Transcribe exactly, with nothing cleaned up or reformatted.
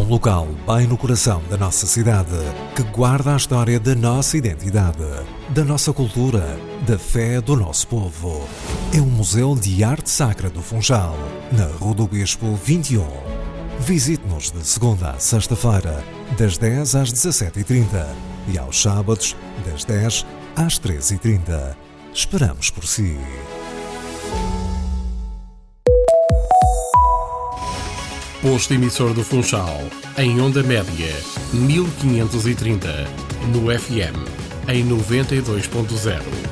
local bem no coração da nossa cidade, que guarda a história da nossa identidade, da nossa cultura, da fé do nosso povo. É o Museu de Arte Sacra do Funchal, na Rua do Bispo vinte e um. Visite-nos de segunda a sexta-feira, das dez às dezassete e trinta e aos sábados, das dez às treze e trinta. Esperamos por si. Posto emissor do Funchal, em onda média, mil quinhentos e trinta, no F M, em noventa e dois ponto zero.